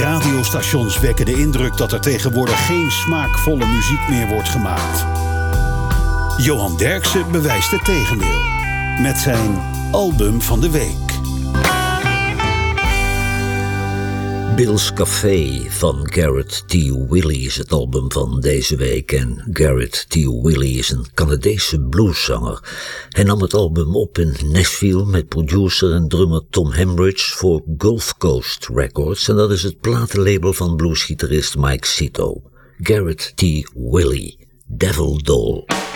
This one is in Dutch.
Radiostations wekken de indruk dat er tegenwoordig geen smaakvolle muziek meer wordt gemaakt. Johan Derksen bewijst het tegendeel met zijn album van de week. Bill's Café van Garrett T. Willey is het album van deze week. En Garrett T. Willey is een Canadese blueszanger. Hij nam het album op in Nashville met producer en drummer Tom Hembridge voor Gulf Coast Records. En dat is het platenlabel van bluesgitarist Mike Cito. Garrett T. Willey, Devil Doll.